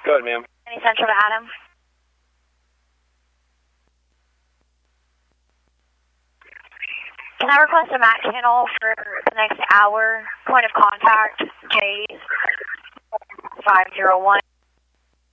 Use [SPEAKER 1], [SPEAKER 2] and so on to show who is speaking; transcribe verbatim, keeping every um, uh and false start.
[SPEAKER 1] Go ahead, ma'am.
[SPEAKER 2] Any Central to Adam? Can I request a Mac channel for the next hour? Point of contact, J five zero one.